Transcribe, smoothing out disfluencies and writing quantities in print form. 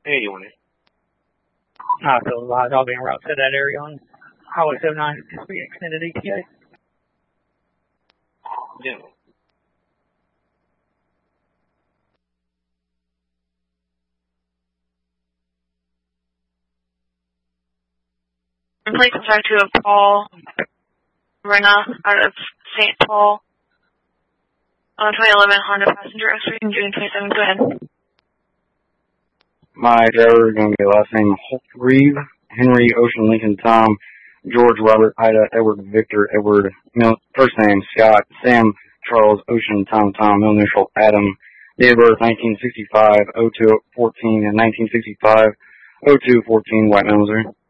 81. So I'll be en route to that area on Highway 79 to be extended ETA. Yeah. Please talk to a Paul Renna out of St. Paul. 2011 Honda passenger X-ray June 27. Go ahead. My driver is going to be last name Reeve, Henry, Ocean, Lincoln, Tom, George, Robert, Ida, Edward, Victor, Edward, first name Scott, Sam, Charles, Ocean, Tom, middle initial Adam, date of birth 1965, 0214, and 1965, 0214, White Mountain, Missouri.